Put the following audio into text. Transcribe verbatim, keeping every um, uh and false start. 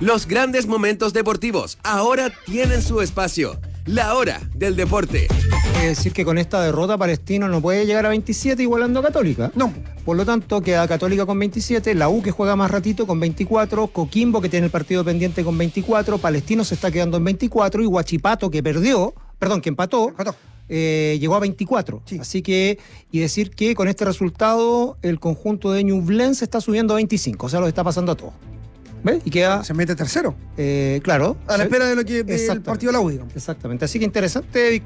Los grandes momentos deportivos ahora tienen su espacio. La hora del deporte. Es decir que con esta derrota Palestino no puede llegar a veintisiete igualando a Católica. No. Por lo tanto, queda Católica con veintisiete, la U que juega más ratito con veinticuatro, Coquimbo que tiene el partido pendiente con veinticuatro, Palestino se está quedando en veinticuatro y Huachipato que perdió, perdón, que empató, Empató. eh, llegó a veinticuatro. Sí. Así que, y decir que con este resultado el conjunto de Ñublense está subiendo a veinticinco, o sea, lo está pasando a todos. ¿Ves? Y queda, Se mete tercero. eh, claro. A la se- espera de lo que del Exactamente. partido de la U, digamos. Exactamente. Así que interesante